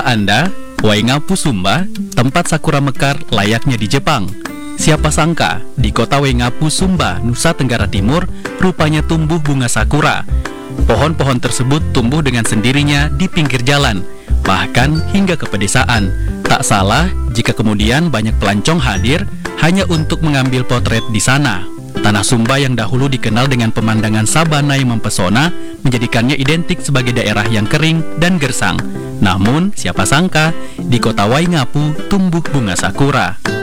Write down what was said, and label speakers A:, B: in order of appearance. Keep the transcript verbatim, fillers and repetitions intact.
A: Anda, Waingapu, Sumba, tempat sakura mekar layaknya di Jepang. Siapa sangka, di kota Waingapu, Sumba, Nusa Tenggara Timur, rupanya tumbuh bunga sakura. Pohon-pohon tersebut tumbuh dengan sendirinya di pinggir jalan, bahkan hingga ke pedesaan. Tak salah jika kemudian banyak pelancong hadir hanya untuk mengambil potret di sana. Tanah Sumba yang dahulu dikenal dengan pemandangan sabana yang mempesona, menjadikannya identik sebagai daerah yang kering dan gersang. Namun, siapa sangka, di kota Waingapu tumbuh bunga sakura.